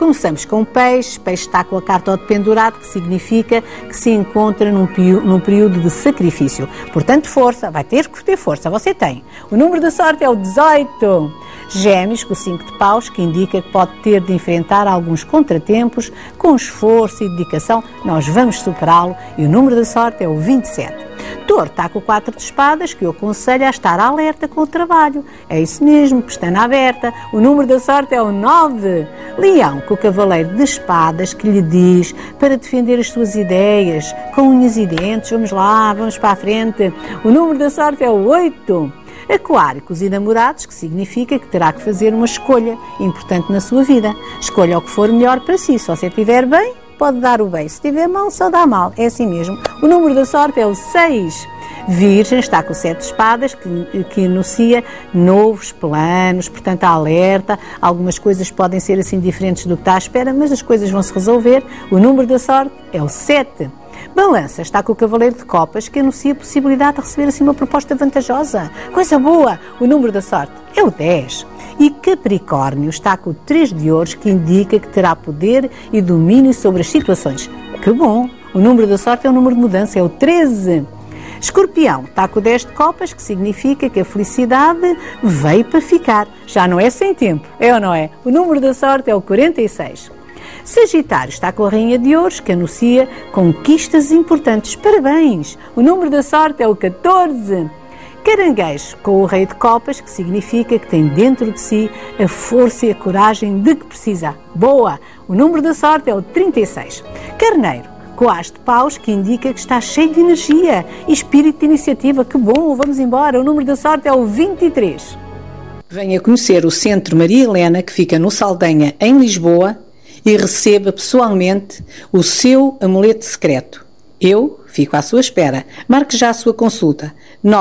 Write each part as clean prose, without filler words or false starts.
Começamos com peixe. Peixe está com a carta ao pendurado, que significa que se encontra num período de sacrifício. Portanto, força, vai ter que ter força, você tem. O número da sorte é o 18. Gêmeos, com o 5 de paus, que indica que pode ter de enfrentar alguns contratempos. Com esforço e dedicação, nós vamos superá-lo, e o número da sorte é o 27. Touro está com o 4 de espadas, que eu aconselho a estar alerta com o trabalho. É isso mesmo, pestana aberta. O número da sorte é o 9. Leão, com o cavaleiro de espadas, que lhe diz para defender as suas ideias, com unhas e dentes. Vamos lá, vamos para a frente. O número da sorte é o 8. Aquário, com os enamorados, que significa que terá que fazer uma escolha importante na sua vida. Escolha o que for melhor para si. Se você estiver bem, pode dar o bem. Se estiver mal, só dá mal. É assim mesmo. O número da sorte é o 6. Virgem está com o 7 de espadas, que anuncia novos planos, portanto, alerta. Algumas coisas podem ser assim diferentes do que está à espera, mas as coisas vão se resolver. O número da sorte é o 7. Balança está com o cavaleiro de copas, que anuncia a possibilidade de receber assim uma proposta vantajosa. Coisa boa! O número da sorte é o 10. E Capricórnio está com o 3 de ouros, que indica que terá poder e domínio sobre as situações. Que bom! O número da sorte é o número de mudança, é o 13. Escorpião está com o 10 de copas, que significa que a felicidade veio para ficar. Já não é sem tempo, é ou não é? O número da sorte é o 46. Sagitário está com a rainha de ouros, que anuncia conquistas importantes. Parabéns! O número da sorte é o 14. Caranguejo com o rei de copas, que significa que tem dentro de si a força e a coragem de que precisa. Boa! O número da sorte é o 36. Carneiro com o as de paus, que indica que está cheio de energia e espírito de iniciativa. Que bom! Vamos embora! O número da sorte é o 23. Venha conhecer o Centro Maria Helena, que fica no Saldanha, em Lisboa, e receba pessoalmente o seu amuleto secreto. Eu fico à sua espera. Marque já a sua consulta.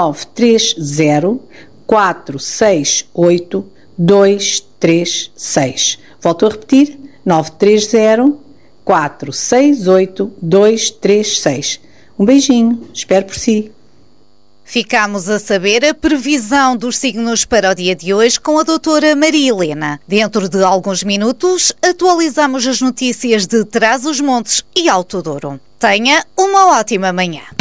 930 468 236. Volto a repetir. 930 468 236. Um beijinho. Espero por si. Ficámos a saber a previsão dos signos para o dia de hoje com a doutora Maria Helena. Dentro de alguns minutos, atualizamos as notícias de Trás-os-Montes e Alto Douro. Tenha uma ótima manhã.